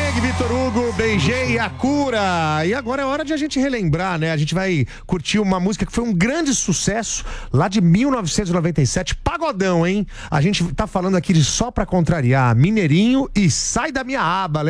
Meg, Vitor Hugo, Beijei a Cura. E agora é hora de a gente relembrar, né? A gente vai curtir uma música que foi um grande sucesso lá de 1997, pagodão, hein? A gente tá falando aqui de Só Pra Contrariar, Mineirinho e Sai da Minha Aba.